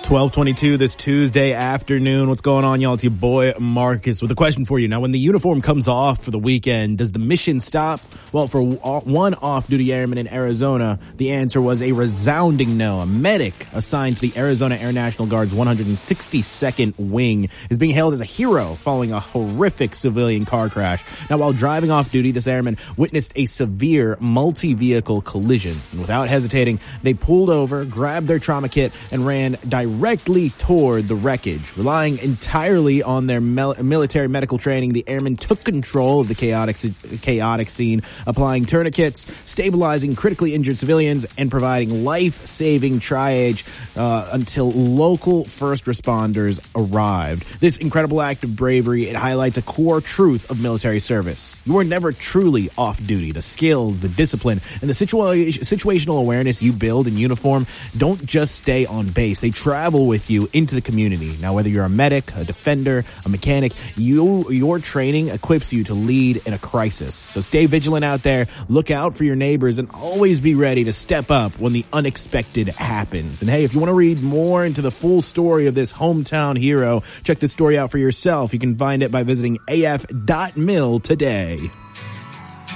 12:22 this Tuesday afternoon. What's going on, y'all? It's your boy Marcus with a question for you. Now, when the uniform comes off for the weekend, does the mission stop? Well, for one off-duty airman in Arizona, the answer was a resounding no. A medic assigned to the Arizona Air National Guard's 162nd Wing is being hailed as a hero following a horrific civilian car crash. Now, while driving off duty, this airman witnessed a severe multi-vehicle collision. And without hesitating, they pulled over, grabbed their trauma kit, and ran directly toward the wreckage. Relying entirely on their military medical training, the airmen took control of the chaotic scene, applying tourniquets, stabilizing critically injured civilians, and providing life-saving triage until local first responders arrived. This incredible act of bravery, it highlights a core truth of military service. You are never truly off-duty. The skills, the discipline, and the situational awareness you build in uniform don't just stay on base. They travel with you into the community. Now, whether you're a medic, a defender, a mechanic, your training equips you to lead in a crisis. So stay vigilant out there, look out for your neighbors, and always be ready to step up when the unexpected happens. And hey, if you want to read more into the full story of this hometown hero, check this story out for yourself. You can find it by visiting af.mil today.